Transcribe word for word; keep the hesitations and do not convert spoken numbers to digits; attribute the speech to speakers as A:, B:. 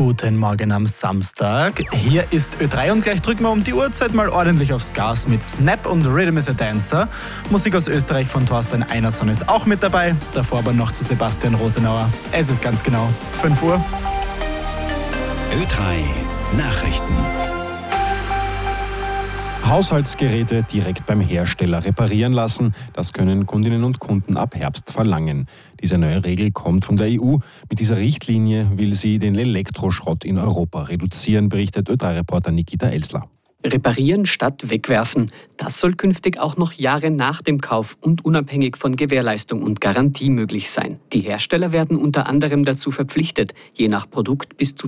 A: Guten Morgen am Samstag. Hier ist Ö drei und gleich drücken wir um die Uhrzeit mal ordentlich aufs Gas mit Snap und Rhythm is a Dancer. Musik aus Österreich von Thorsten Einerson ist auch mit dabei. Davor aber noch zu Sebastian Rosenauer. Es ist ganz genau fünf Uhr.
B: Ö drei Nachrichten.
C: Haushaltsgeräte direkt beim Hersteller reparieren lassen. Das können Kundinnen und Kunden ab Herbst verlangen. Diese neue Regel kommt von der E U. Mit dieser Richtlinie will sie den Elektroschrott in Europa reduzieren, berichtet Ö drei Reporter Nikita Elsler.
D: Reparieren statt wegwerfen. Das soll künftig auch noch Jahre nach dem Kauf und unabhängig von Gewährleistung und Garantie möglich sein. Die Hersteller werden unter anderem dazu verpflichtet, je nach Produkt bis zu